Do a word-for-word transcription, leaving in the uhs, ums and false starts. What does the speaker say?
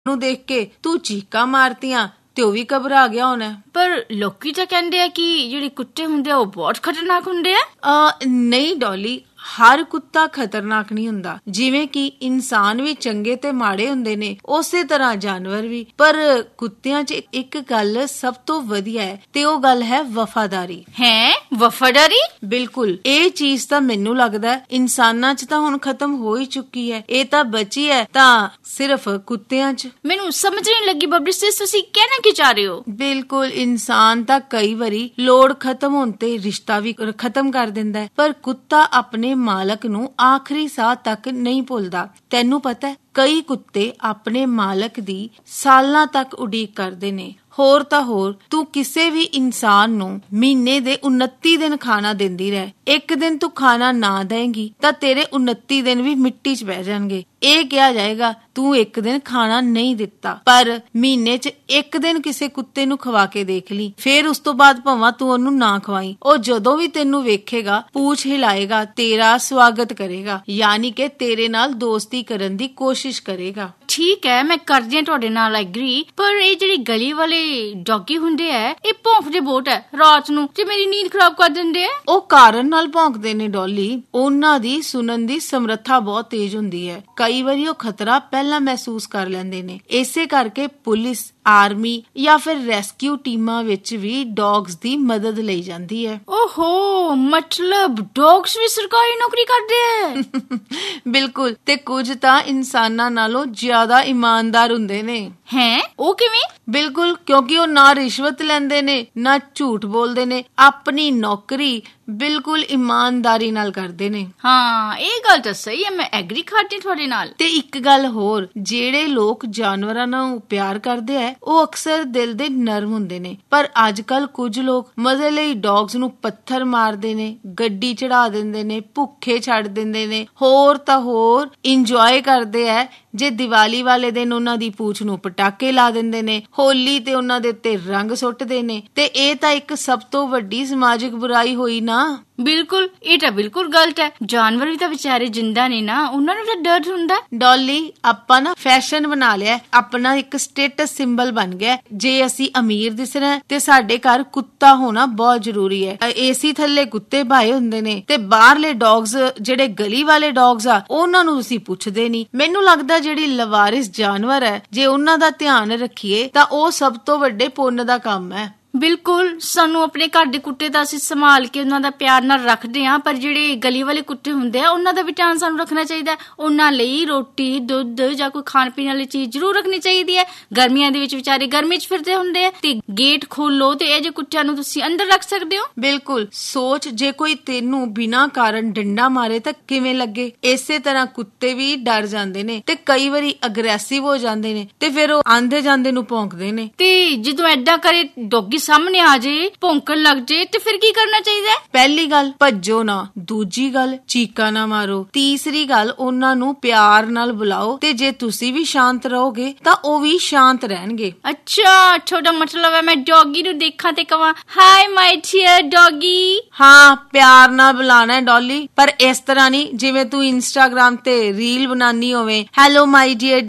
ਨੂੰ ਦੇਖ ਕੇ ਤੂੰ ਚੀਕਾਂ ਮਾਰਤੀਆਂ ਤੇ ਉਹ ਵੀ ਘਬਰਾ ਗਿਆ ਹੋਣਾ। ਪਰ ਲੋਕੀ ਤਾਂ ਕਹਿੰਦੇ ਆ ਕਿ ਜਿਹੜੇ ਕੁੱਤੇ ਹੁੰਦੇ ਆ ਉਹ ਬਹੁਤ ਖਤਰਨਾਕ ਹੁੰਦੇ ਆ। ਆ ਨਹੀਂ ਡੋਲੀ, ਹਰ ਕੁੱਤਾ ਖਤਰਨਾਕ ਨਹੀਂ ਹੁੰਦਾ। ਜਿਵੇਂ ਕਿ ਇਨਸਾਨ ਵੀ ਚੰਗੇ ਤੇ ਮਾੜੇ ਹੁੰਦੇ ਨੇ, ਉਸੇ ਤਰ੍ਹਾਂ ਜਾਨਵਰ ਵੀ। ਪਰ ਕੁੱਤਿਆਂ 'ਚ ਇੱਕ ਗੱਲ ਸਭ ਤੋਂ ਵਧੀਆ ਹੈ ਤੇ ਉਹ ਗੱਲ ਹੈ ਵਫਾਦਾਰੀ। ਹੈ ਵਫਾਦਾਰੀ? ਬਿਲਕੁਲ। ਇਹ ਚੀਜ਼ ਤਾਂ ਮੈਨੂੰ ਲੱਗਦਾ ਇਨਸਾਨਾਂ 'ਚ ਤਾਂ ਹੁਣ ਖਤਮ ਹੋ ਹੀ ਚੁੱਕੀ ਹੈ। ਇਹ ਤਾਂ ਬਚੀ ਹੈ ਤਾਂ ਸਿਰਫ ਕੁੱਤਿਆਂ 'ਚ। ਮੈਨੂੰ ਸਮਝ ਨਹੀਂ ਲੱਗੀ ਬਬਲੀ sis, ਤੁਸੀਂ ਕਹਿਣਾ ਕੀ ਚਾਹ ਰਹੇ ਹੋ? ਬਿਲਕੁਲ, ਇਨਸਾਨ ਤਾਂ ਕਈ ਵਾਰੀ ਲੋੜ ਖਤਮ ਹੋਣ ਤੇ ਰਿਸ਼ਤਾ ਵੀ ਖਤਮ ਕਰ ਦਿੰਦਾ ਹੈ, ਪਰ ਕੁੱਤਾ ਆਪਣੇ ਮਾਲਕ ਨੂੰ ਆਖਰੀ ਸਾਹ ਤੱਕ ਨਹੀਂ ਭੁੱਲਦਾ। ਤੈਨੂੰ ਪਤਾ, ਕਈ ਕੁੱਤੇ ਆਪਣੇ ਮਾਲਕ ਦੀ ਸਾਲਾਂ ਤੱਕ ਉਡੀਕ ਕਰਦੇ ਨੇ। ਹੋਰ ਤਾਂ ਹੋਰ, ਤੂੰ ਕਿਸੇ ਵੀ ਇਨਸਾਨ ਨੂੰ ਮਹੀਨੇ ਦੇ ਉਨੱਤੀ ਦਿਨ ਖਾਣਾ ਦਿੰਦੀ ਰਹਿ, ਇੱਕ ਦਿਨ ਤੂੰ ਖਾਣਾ ਨਾ ਦੇਂਗੀ ਤਾਂ ਤੇਰੇ ਉਨੱਤੀ ਦਿਨ ਵੀ ਮਿੱਟੀ 'ਚ ਬਹਿ ਜਾਣਗੇ। ਇਹ ਕਿਹਾ ਜਾਏਗਾ ਤੂੰ ਇੱਕ ਦਿਨ ਖਾਣਾ ਨਹੀਂ ਦਿੱਤਾ, ਪਰ ਮਹੀਨੇ 'ਚ ਇੱਕ ਦਿਨ ਕਿਸੇ ਕੁੱਤੇ ਨੂੰ ਖਵਾ ਕੇ ਦੇਖ ਲਈ, ਫੇਰ ਉਸ ਤੋਂ ਬਾਅਦ ਭਾਵੇਂ ਤੂੰ ਉਹਨੂੰ ਨਾ ਖਵਾਈ, ਉਹ ਜਦੋਂ ਵੀ ਤੈਨੂੰ ਵੇਖੇਗਾ ਪੂਛ ਹਿਲਾਏਗਾ, ਤੇਰਾ ਸਵਾਗਤ ਕਰੇਗਾ, ਯਾਨੀ ਕਿ ਤੇਰੇ ਨਾਲ ਦੋਸਤੀ ਕਰਨ ਦੀ ਕੋਸ਼ਿਸ਼ ਕਰੇਗਾ। ਠੀਕ ਹੈ, ਮੈਂ ਕਰਦੀ ਹਾਂ ਤੁਹਾਡੇ ਨਾਲ ਐਗਰੀ, ਪਰ ਇਹ ਜਿਹੜੀ ਗਲੀ ਵਾਲੇ ਡੌਗੀ ਹੁੰਦੇ ਆ ਇਹ ਭੌਂਕਦੇ ਬਹੁਤ ਹੈ ਰਾਤ ਨੂੰ ਤੇ ਮੇਰੀ ਨੀਂਦ ਖਰਾਬ ਕਰ ਦਿੰਦੇ ਆ। ਉਹ ਕਾਰਨ ਨਾਲ ਭੌਂਕਦੇ ਨੇ ਡੋਲੀ, ਉਹਨਾਂ ਦੀ ਸੁਣਨ ਦੀ ਸਮਰੱਥਾ ਬਹੁਤ ਤੇਜ਼ ਹੁੰਦੀ ਹੈ। ਕਈ ਵਾਰੀ ਉਹ ਖਤਰਾ ਪਹਿਲਾਂ ਮਹਿਸੂਸ ਕਰ ਲੈਂਦੇ ਨੇ। ਇਸੇ ਕਰਕੇ ਪੁਲਿਸ, ਆਰਮੀ ਜਾਂ ਫਿਰ ਰੈਸਕਿਊ ਟੀਮਾਂ ਵਿੱਚ ਵੀ ਡੌਗਸ ਦੀ ਮਦਦ ਲਈ ਜਾਂਦੀ ਹੈ। ਓਹੋ, ਮਤਲਬ ਡੌਗਸ ਵੀ ਸਰਕਾਰੀ ਨੌਕਰੀ ਕਰਦੇ ਆ? ਬਿਲਕੁਲ, ਤੇ ਕੁਝ ਤਾਂ ਇਨਸਾਨਾਂ ਨਾਲੋਂ ਜ਼ਿਆਦਾ ਇਮਾਨਦਾਰ ਹੁੰਦੇ ਨੇ। ਹੈ ਉਹ ਕਿਵੇਂ? ਬਿਲਕੁਲ, ਕਿਉਂਕਿ ਉਹ ਨਾ ਰਿਸ਼ਵਤ ਲੈਂਦੇ ਨੇ ਨਾ ਝੂਠ ਬੋਲਦੇ ਨੇ, ਆਪਣੀ ਨੌਕਰੀ ਬਿਲਕੁਲ ਇਮਾਨਦਾਰੀ ਨਾਲ ਕਰਦੇ ਨੇ। ਹਾਂ, ਇਹ ਗੱਲ ਤਾਂ ਸਹੀ ਹੈ, ਮੈਂ ਐਗਰੀ ਕਰਦੀ ਤੁਹਾਡੇ ਨਾਲ। ਤੇ ਇੱਕ ਗੱਲ ਹੋਰ, ਜਿਹੜੇ ਲੋਕ ਜਾਨਵਰਾਂ ਨੂੰ ਪਿਆਰ ਕਰਦੇ ਆ ਉਹ ਅਕਸਰ ਦਿਲ ਦੇ ਨਰਮ ਹੁੰਦੇ ਨੇ, ਪਰ ਅੱਜ ਕੱਲ ਕੁਝ ਲੋਕ ਮਜ਼ੇ ਲਈ ਡੌਗਸ ਨੂੰ ਪੱਥਰ ਮਾਰਦੇ ਨੇ, ਗੱਡੀ ਚੜਾ ਦਿੰਦੇ ਨੇ, ਭੁੱਖੇ ਛੱਡ ਦਿੰਦੇ ਨੇ। ਹੋਰ ਤਾਂ ਹੋਰ ਇੰਜੋਏ ਕਰਦੇ ਆ ਜੇ ਦੀਵਾਲੀ ਵਾਲੇ ਦਿਨ ਉਹਨਾਂ ਦੀ ਪੂਛ ਨੂੰ ਪਟਾਕੇ ਲਾ ਦਿੰਦੇ ਨੇ, ਹੋਲੀ ਤੇ ਉਹਨਾਂ ਦੇ ਉੱਤੇ ਰੰਗ ਸੁੱਟਦੇ ਨੇ, ਤੇ ਇਹ ਤਾਂ ਇੱਕ ਸਭ ਤੋਂ ਵੱਡੀ ਸਮਾਜਿਕ ਬੁਰਾਈ ਹੋਈ ਨਾ। ਬਿਲਕੁਲ, ਇਹ ਤਾਂ ਬਿਲਕੁਲ ਗਲਤ ਹੈ। ਜਾਨਵਰ ਵੀ ਤਾਂ ਵਿਚਾਰੇ ਜਿੰਦਾ ਨੇ ਨਾ, ਉਹਨਾਂ ਨੂੰ ਤਾਂ ਡਰ ਹੁੰਦਾ। ਡੋਲੀ, ਆਪਾਂ ਨਾ ਫੈਸ਼ਨ ਬਣਾ ਲਿਆ, ਆਪਣਾ ਇੱਕ ਸਟੇਟਸ ਸਿੰਬਲ ਬਣ ਗਿਆ। ਜੇ ਅਸੀਂ ਅਮੀਰ ਦਿਸਣਾ ਤੇ ਸਾਡੇ ਘਰ ਕੁੱਤਾ ਹੋਣਾ ਬਹੁਤ ਜ਼ਰੂਰੀ ਹੈ। ਏਸੀ ਥੱਲੇ ਕੁੱਤੇ ਭਾਏ ਹੁੰਦੇ ਨੇ ਤੇ ਬਾਹਰਲੇ ਡੌਗਸ, ਜਿਹੜੇ ਗਲੀ ਵਾਲੇ ਡੌਗਸ ਆ, ਉਹਨਾਂ ਨੂੰ ਅਸੀਂ ਪੁੱਛਦੇ ਨਹੀਂ। ਮੈਨੂੰ ਲੱਗਦਾ ਜਿਹੜੀ ਲਵਾਰਿਸ ਜਾਨਵਰ ਹੈ, ਜੇ ਉਹਨਾਂ ਦਾ ਧਿਆਨ ਰੱਖੀਏ ਤਾਂ ਉਹ ਸਭ ਤੋਂ ਵੱਡੇ ਪੁੰਨ ਦਾ ਕੰਮ ਹੈ। ਬਿਲਕੁਲ, ਸਾਨੂੰ ਆਪਣੇ ਘਰ ਦੇ ਕੁੱਤੇ ਦਾ ਅਸੀਂ ਸੰਭਾਲ ਕੇ ਉਹਨਾਂ ਦਾ ਪਿਆਰ ਨਾਲ ਰੱਖਦੇ ਹਾਂ, ਪਰ ਜਿਹੜੇ ਗਲੀ ਵਾਲੇ ਕੁੱਤੇ ਹੁੰਦੇ ਆ ਉਹਨਾਂ ਦਾ ਵੀ ਧਿਆਨ ਸਾਨੂੰ ਰੱਖਣਾ ਚਾਹੀਦਾ। ਉਹਨਾਂ ਲਈ ਰੋਟੀ, ਦੁੱਧ ਜਾਂ ਕੋਈ ਖਾਣ ਪੀਣ ਵਾਲੀ ਚੀਜ਼ ਜ਼ਰੂਰ ਰੱਖਣੀ ਚਾਹੀਦੀ ਹੈ। ਗਰਮੀਆਂ ਦੇ ਵਿੱਚ ਵਿਚਾਰੇ ਗਰਮੀ 'ਚ ਫਿਰਦੇ ਹੁੰਦੇ ਆ ਤੇ ਗੇਟ ਖੋਲੋ ਤੇ ਇਹ ਜੇ ਕੁੱਤਿਆਂ ਨੂੰ ਤੁਸੀਂ ਅੰਦਰ ਰੱਖ ਸਕਦੇ ਹੋ। ਬਿਲਕੁਲ, ਸੋਚ, ਜੇ ਕੋਈ ਤੈਨੂੰ ਬਿਨਾਂ ਕਾਰਨ ਡੰਡਾ ਮਾਰੇ ਤਾਂ ਕਿਵੇਂ ਲੱਗੇ। ਇਸੇ ਤਰ੍ਹਾਂ ਕੁੱਤੇ ਵੀ ਡਰ ਜਾਂਦੇ ਨੇ ਤੇ ਕਈ ਵਾਰੀ ਅਗਰੈਸਿਵ ਹੋ ਜਾਂਦੇ ਨੇ ਤੇ ਫਿਰ ਉਹ ਆਂਦੇ ਜਾਂਦੇ ਨੂੰ ਭੌਂਕਦੇ ਨੇ। ਤੇ ਜਦੋਂ ਏਦਾਂ ਕਰੇ ਡੌਗੀ ਸਾਹਮਣੇ ਆ ਜੇ, ਭੌਂਕਣ ਲੱਗ ਜੇ, ਤੇ ਫਿਰ ਕੀ ਕਰਨਾ ਚਾਹੀਦਾ? ਪਹਿਲੀ ਗੱਲ, ਭੱਜੋ ਨਾ। ਦੂਜੀ ਗੱਲ, ਚੀਕਾਂ ਨਾ ਮਾਰੋ। ਤੀਸਰੀ ਗੱਲ, ਉਹਨਾਂ ਨੂੰ ਪਿਆਰ ਨਾਲ ਬੁਲਾਓ, ਤੇ ਜੇ ਤੁਸੀਂ ਵੀ ਸ਼ਾਂਤ ਰਹੋਗੇ ਤਾਂ ਉਹ ਵੀ ਸ਼ਾਂਤ ਰਹਿਣਗੇ। ਅੱਛਾ, ਤੁਹਾਡਾ ਮਤਲਬ ਹੈ ਮੈਂ ਡੌਗੀ ਨੂੰ ਦੇਖਾਂ ਤੇ ਕਵਾਂ ਹਾਈ ਮਾਈ ਡਿਅਰ ਡੌਗੀ? ਹਾਂ, ਪਿਆਰ ਨਾਲ ਬੁਲਾਣਾ ਹੈ ਡੋਲੀ, ਪਰ ਇਸ ਤਰ੍ਹਾਂ ਨਹੀਂ ਜਿਵੇਂ ਤੂੰ ਇੰਸਟਾਗ੍ਰਾਮ ਤੇ ਰੀਲ ਬਣਾਨੀ ਹੋਵੇ, ਹੈਲੋ ਮਾਈ ਡਿਅਰ